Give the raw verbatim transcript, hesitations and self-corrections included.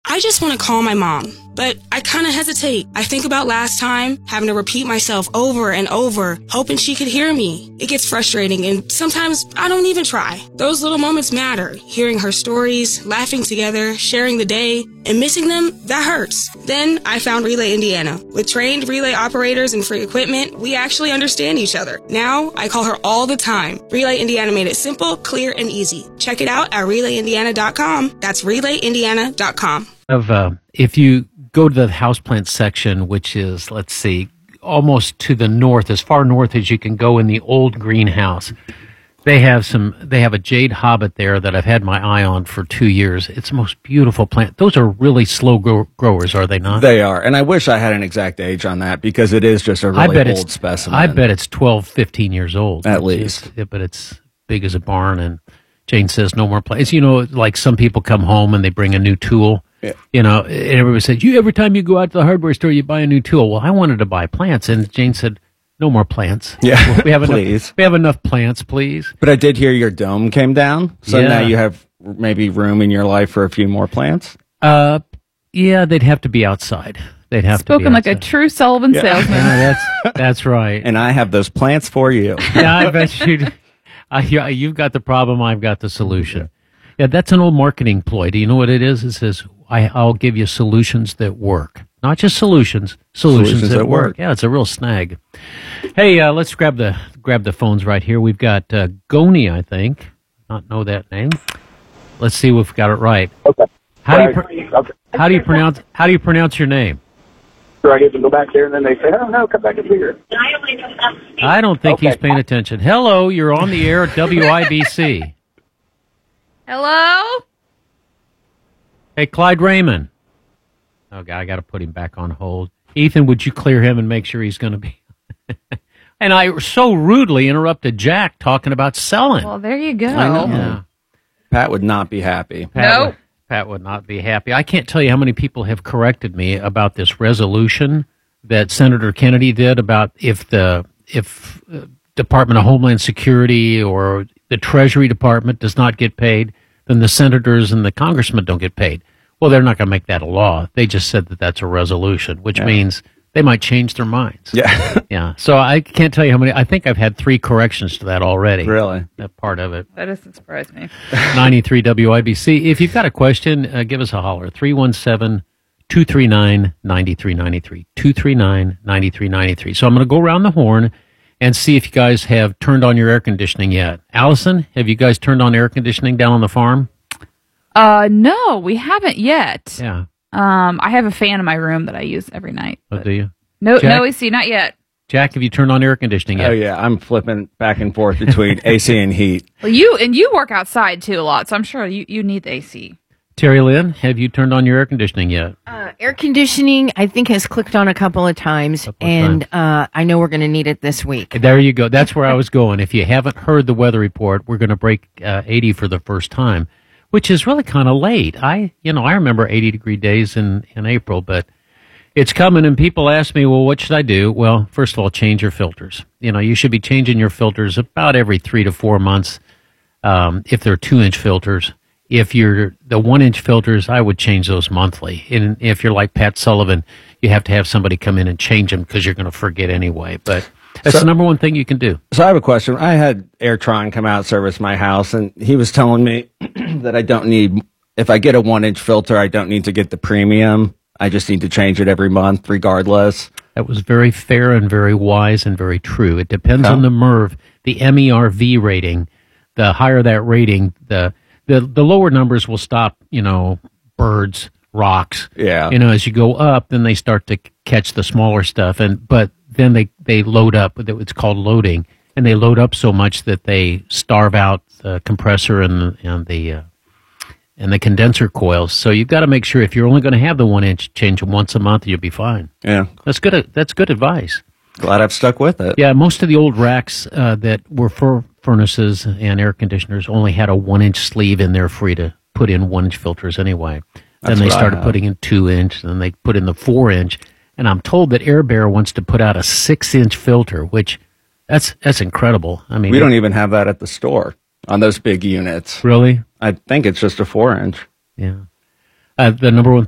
I just want to call my mom, but I kind of hesitate. I think about last time, having to repeat myself over and over, hoping she could hear me. It gets frustrating, and sometimes I don't even try. Those little moments matter. Hearing her stories, laughing together, sharing the day, and missing them, that hurts. Then I found Relay Indiana. With trained relay operators and free equipment, we actually understand each other. Now, I call her all the time. Relay Indiana made it simple, clear, and easy. Check it out at relay indiana dot com. That's relay indiana dot com. Of uh, if you go to the houseplant section, which is, let's see, almost to the north, as far north as you can go in the old greenhouse, they have some. They have a jade hobbit there that I've had my eye on for two years. It's the most beautiful plant. Those are really slow grow- growers, are they not? They are, and I wish I had an exact age on that because it is just a really I bet old it's, specimen. I bet it's twelve, fifteen years old. At least. It's, but it's big as a barn, and Jane says no more plants. You know, like some people come home and they bring a new tool. Yeah. You know, and everybody says, you every time you go out to the hardware store, you buy a new tool. Well, I wanted to buy plants, and Jane said, no more plants. Yeah, we have please. Enough, we have enough plants, please. But I did hear your dome came down, so Yeah. now you have maybe room in your life for a few more plants. Uh, yeah, they'd have to be outside. They'd have Spoken to be like a outside. true Sullivan Yeah. salesman. Yeah, that's that's right. And I have those plants for you. Yeah, I bet you. Uh, yeah, you've got the problem. I've got the solution. Yeah, that's an old marketing ploy. Do you know what it is? It says, I, I'll give you solutions that work. Not just solutions, solutions, Solutions that, that work. work. Yeah, it's a real snag. Hey, uh, let's grab the grab the phones right here. We've got uh, Goni, I think. Not know that name. Let's see if we've got it right. Okay. How do you Right. pr- Okay. how do you pronounce how do you pronounce your name? Do I get to go back there and then they say, oh, no, come back up here? I don't think he's Okay. paying attention. Hello, you're on the air at W I B C. Hello? Hey, Clyde Raymond. Okay, I got to put him back on hold. Ethan, would you clear him and make sure he's going to be? And I so rudely interrupted Jack talking about selling. Well, there you go. I know. Yeah. Pat would not be happy. Pat, No. would, Pat would not be happy. I can't tell you how many people have corrected me about this resolution that Senator Kennedy did about if the if uh, Department of Homeland Security or the Treasury Department does not get paid, then the senators and the congressmen don't get paid. Well, they're not going to make that a law. They just said that that's a resolution, which Yeah. means they might change their minds. Yeah, Yeah. So I can't tell you how many. I think I've had three corrections to that already. really. That part of it. That doesn't surprise me. ninety-three W I B C. If you've got a question, uh, give us a holler. three one seven, two three nine, nine three nine three. two three nine, nine three nine three. So I'm going to go around the horn and see if you guys have turned on your air conditioning yet. Allison, have you guys turned on air conditioning down on the farm? Uh, no, we haven't yet. Yeah. Um, I have a fan in my room that I use every night. Oh, but do you? No, Jack? no A C, not yet. Jack, have you turned on air conditioning yet? Oh, yeah. I'm flipping back and forth between A C and heat. Well, you and you work outside too a lot, so I'm sure you, you need the A C. Terry Lynn, have you turned on your air conditioning yet? Uh, air conditioning, I think, has clicked on a couple of times, Couple of and Uh, I know we're going to need it this week. There you go. That's where I was going. If you haven't heard the weather report, we're going to break uh, eighty for the first time, which is really kind of late. I, you know, I remember eighty degree days in, in April, but it's coming, and people ask me, well, what should I do? Well, first of all, change your filters. You know, you should be changing your filters about every three to four months um, if they're two-inch filters. If you're the one-inch filters, I would change those monthly. And if you're like Pat Sullivan, you have to have somebody come in and change them because you're going to forget anyway. But that's So- the number one thing you can do. So I have a question. I had Airtron come out service my house, and he was telling me that I don't need, if I get a one-inch filter, I don't need to get the premium. I just need to change it every month regardless. That was very fair and very wise and very true. It depends Huh? on the M E R V, the M E R V rating. The higher that rating, the the the lower numbers will stop, you know, birds, rocks. Yeah. You know, as you go up, then they start to c- catch the smaller stuff, and but then they they load up. It's called loading, and they load up so much that they starve out the compressor and and the uh, and the condenser coils. So you've got to make sure if you're only going to have the one inch, change them once a month, you'll be fine. Yeah. That's good. That's good advice. Glad I've stuck with it. Yeah, most of the old racks uh, that were for furnaces and air conditioners only had a one-inch sleeve in there for you to put in one-inch filters anyway. That's then they what I started have. putting in two-inch, and then they put in the four-inch. And I'm told that Air Bear wants to put out a six-inch filter, which that's that's incredible. I mean, We don't even have that at the store on those big units. really. I think it's just a four inch. Yeah. Uh, the number one